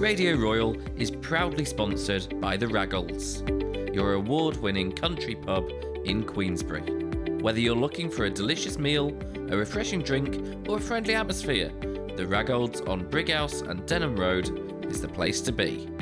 Radio Royal is proudly sponsored by the Raggles, your award-winning country pub in Queensbury. Whether you're looking for a delicious meal, a refreshing drink, or a friendly atmosphere, the Raggles on Brighouse and Denham Road is the place to be.